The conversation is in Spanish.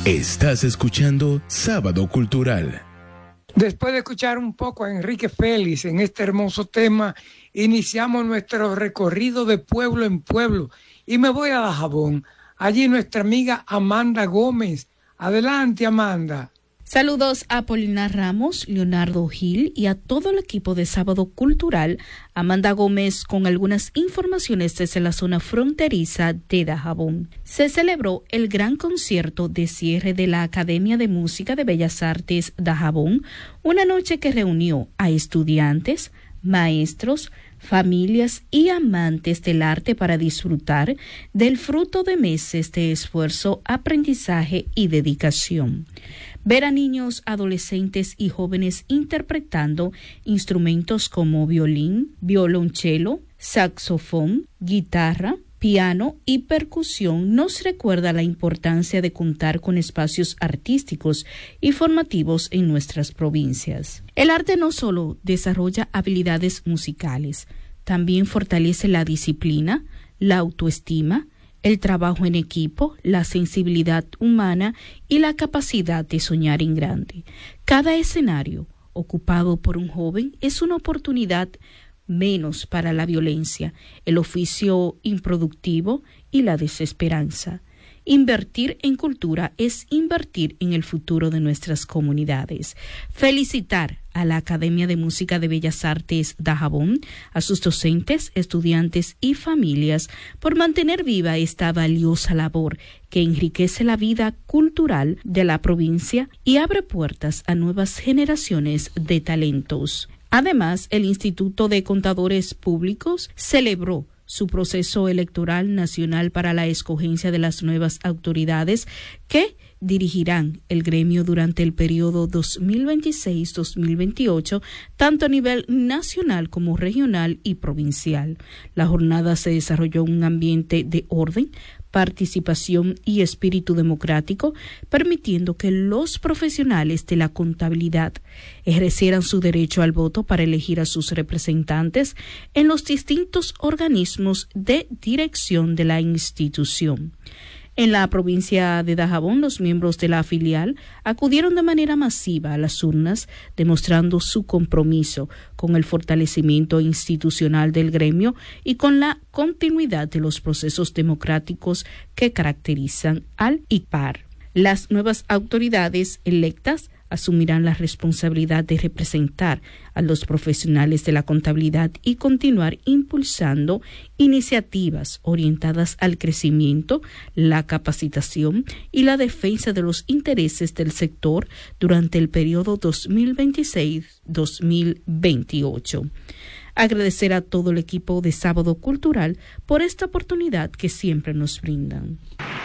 Estás escuchando Sábado Cultural. Después de escuchar un poco a Enrique Félix en este hermoso tema, iniciamos nuestro recorrido de pueblo en pueblo y me voy a Dajabón. Allí nuestra amiga Amanda Gómez. Adelante, Amanda. Saludos a Paulina Ramos, Leonardo Gil y a todo el equipo de Sábado Cultural. Amanda Gómez con algunas informaciones desde la zona fronteriza de Dajabón. Se celebró el gran concierto de cierre de la Academia de Música de Bellas Artes Dajabón, una noche que reunió a estudiantes, maestros, familias y amantes del arte para disfrutar del fruto de meses de esfuerzo, aprendizaje y dedicación. Ver a niños, adolescentes y jóvenes interpretando instrumentos como violín, violonchelo, saxofón, guitarra, piano y percusión nos recuerda la importancia de contar con espacios artísticos y formativos en nuestras provincias. El arte no solo desarrolla habilidades musicales, también fortalece la disciplina, la autoestima, el trabajo en equipo, la sensibilidad humana y la capacidad de soñar en grande. Cada escenario ocupado por un joven es una oportunidad menos para la violencia, el oficio improductivo y la desesperanza. Invertir en cultura es invertir en el futuro de nuestras comunidades. Felicitar a la Academia de Música de Bellas Artes Dajabón, a sus docentes, estudiantes y familias por mantener viva esta valiosa labor que enriquece la vida cultural de la provincia y abre puertas a nuevas generaciones de talentos. Además, el Instituto de Contadores Públicos celebró su proceso electoral nacional para la escogencia de las nuevas autoridades que dirigirán el gremio durante el periodo 2026-2028, tanto a nivel nacional como regional y provincial. La jornada se desarrolló en un ambiente de orden, participación y espíritu democrático, permitiendo que los profesionales de la contabilidad ejercieran su derecho al voto para elegir a sus representantes en los distintos organismos de dirección de la institución. En la provincia de Dajabón, los miembros de la filial acudieron de manera masiva a las urnas, demostrando su compromiso con el fortalecimiento institucional del gremio y con la continuidad de los procesos democráticos que caracterizan al IPAR. Las nuevas autoridades electas asumirán la responsabilidad de representar a los profesionales de la contabilidad y continuar impulsando iniciativas orientadas al crecimiento, la capacitación y la defensa de los intereses del sector durante el periodo 2026-2028. Agradecer a todo el equipo de Sábado Cultural por esta oportunidad que siempre nos brindan.